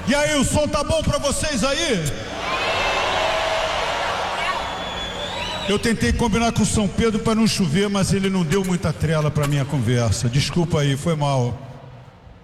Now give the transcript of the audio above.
E aí, o som tá bom pra vocês aí? Eu tentei combinar com o São Pedro para não chover, mas ele não deu muita trela pra minha conversa. Desculpa aí, foi mal.